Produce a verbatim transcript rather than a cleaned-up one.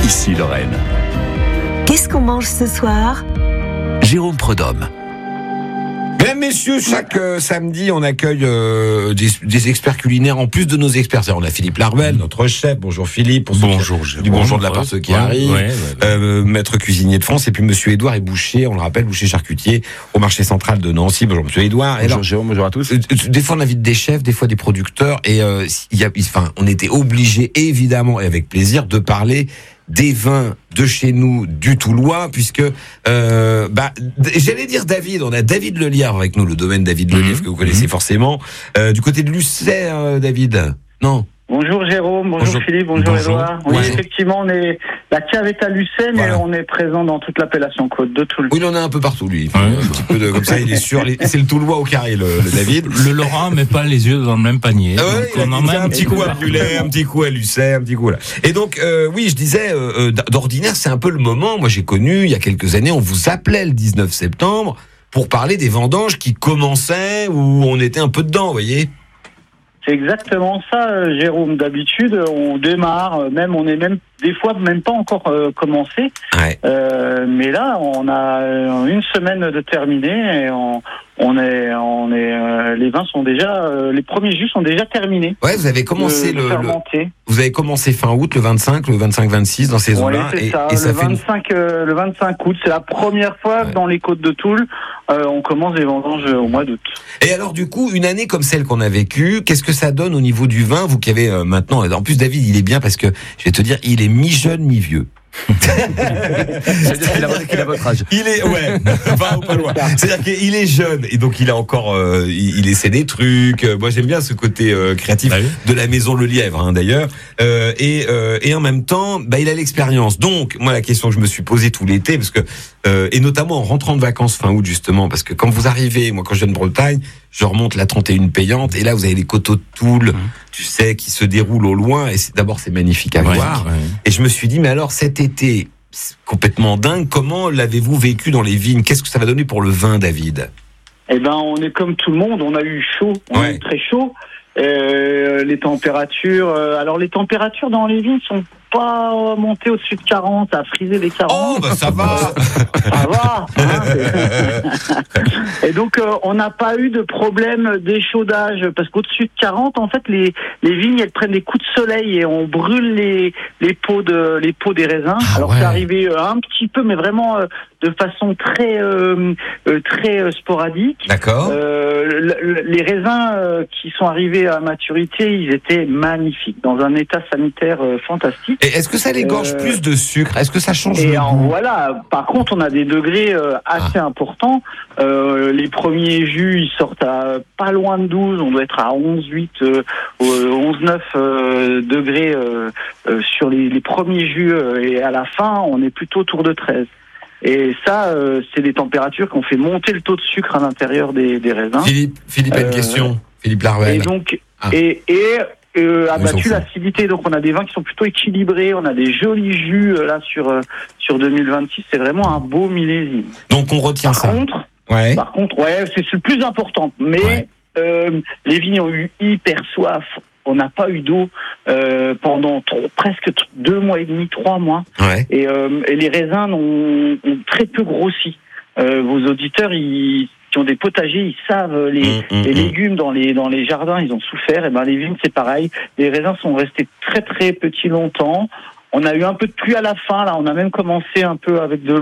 Ici Lorraine. Qu'est-ce qu'on mange ce soir ? Jérôme Prudhomme. Mesdames, messieurs, chaque euh, samedi, on accueille euh, des, des experts culinaires en plus de nos experts. C'est-à-dire, on a Philippe Larbel, notre chef. Bonjour Philippe. Pour bonjour qui, Jérôme. Du bonjour de la part de ceux qui ouais, arrivent. Ouais, ouais, ouais. Euh, maître cuisinier de France. Et puis monsieur Édouard et boucher, on le rappelle, boucher charcutier au marché central de Nancy. Bonjour monsieur Édouard. Bonjour alors, Jérôme, bonjour à tous. euh, Des fois, on invite des chefs, des fois des producteurs. Et euh, il y a, enfin, on était obligés, évidemment, et avec plaisir, de parler des vins de chez nous, du Toulois, puisque euh, bah, j'allais dire David, on a David Lelièvre avec nous, le domaine David Lelièvre mmh, que vous connaissez mmh. forcément, euh, du côté de Lucé, euh, David. Non. Bonjour Jérôme, bonjour, bonjour Philippe, bonjour, bonjour. Édouard. Oui, ouais. Effectivement, on est la cave est à Lucé, mais voilà. On est présent dans toute l'appellation Côte de Toul. Oui, il en a un peu partout, lui. Ouais. Un petit peu de, comme ça, il est sûr. C'est le Toulois au carré, le, le David. Le Lorrain met pas les yeux dans le même panier. Ah ouais, donc on en a un petit coup à Brulay, un petit coup à Lucé, un petit coup là. Et donc, euh, oui, je disais, euh, d'ordinaire, c'est un peu le moment. Moi, j'ai connu il y a quelques années, on vous appelait le dix-neuf septembre pour parler des vendanges qui commençaient où on était un peu dedans, vous voyez. C'est exactement ça, Jérôme. D'habitude, on démarre, même on est même des fois même pas encore euh, commencé. Ouais. Euh, mais là, on a une semaine de terminé et on, on est, on est, euh, les vins sont déjà, euh, les premiers jus sont déjà terminés. Ouais, vous avez commencé de, le, de le, vous avez commencé fin août, le vingt-cinq, le vingt-cinq vingt-six dans ces zones-là. Ouais, c'est et, ça. et ça le fait vingt-cinq, une... euh, le vingt-cinq août, c'est la première fois ouais. que dans les Côtes de Toul, euh, on commence les vendanges au mois d'août. Et alors, du coup, une année comme celle qu'on a vécue, qu'est-ce que ça donne au niveau du vin, vous qui avez euh, maintenant, en plus David, il est bien parce que je vais te dire, il est mi-jeune, mi-vieux. C'est-à-dire qu'il a, qu'il a votre âge. Il est, ouais, pas, pas loin. C'est-à-dire qu'il est jeune et donc il a encore, euh, il, il essaie des trucs. Moi, j'aime bien ce côté euh, créatif bah oui. de la maison Lelièvre, hein, d'ailleurs. Euh, et, euh, et en même temps, bah, il a l'expérience. Donc, moi, la question que je me suis posée tout l'été, parce que euh, et notamment en rentrant de vacances fin août justement, parce que quand vous arrivez, moi, quand je viens de Bretagne, je remonte la trente et une payante et là, vous avez les coteaux de Toul, mmh. tu sais, qui se déroulent au loin et c'est, d'abord, c'est magnifique à ouais, voir. Ouais. Et je me suis dit, mais alors cet été complètement dingue, comment l'avez-vous vécu dans les vignes ? Qu'est-ce que ça va donner pour le vin, David ? Eh ben, on est comme tout le monde, on a eu chaud, on ouais. a eu très chaud. Euh, les températures, euh, alors les températures dans les vignes sont pas montées au-dessus de quarante, à friser les quarante. Oh, bah ça va. Ça va. Hein, et donc euh, on n'a pas eu de problème d'échaudage parce qu'au-dessus de quarante, en fait, les les vignes elles prennent des coups de soleil et on brûle les les peaux de les peaux des raisins. Ah, alors ouais. c'est arrivé euh, un petit peu, mais vraiment euh, de façon très euh, euh, très euh, sporadique. D'accord. Euh, le, le, les raisins euh, qui sont arrivés à maturité, ils étaient magnifiques, dans un état sanitaire euh, fantastique. Et est-ce que ça l'égorge euh, plus de sucre ? Est-ce que ça change et le en, goût ? Voilà. Par contre, on a des degrés euh, assez ah. importants. Euh, les premiers jus, ils sortent à pas loin de douze. On doit être à onze huit, euh, onze neuf euh, degrés euh, euh, sur les, les premiers jus. Euh, et à la fin, on est plutôt autour de treize. Et ça, euh, c'est des températures qui ont fait monter le taux de sucre à l'intérieur des, des raisins. Philippe, Philippe a une euh, question. Philippe Larbel. Et donc, ah. et, et euh, abattu l'acidité. Donc, on a des vins qui sont plutôt équilibrés. On a des jolis jus euh, là sur euh, sur deux mille vingt-six. C'est vraiment un beau millésime. Donc, on retient par ça. Contre, ouais. Par contre, ouais, c'est, c'est le plus important. Mais ouais. euh, les vignes ont eu hyper soif. On n'a pas eu d'eau euh, pendant trop, presque deux mois et demi, trois mois. Ouais. Et, euh, et les raisins ont, ont très peu grossi. Euh, vos auditeurs, ils, qui ont des potagers, ils savent les, mmh, mmh, les légumes dans les dans les jardins, ils ont souffert. Et ben les vignes, c'est pareil. Les raisins sont restés très très petits longtemps. On a eu un peu de pluie à la fin. Là, on a même commencé un peu avec de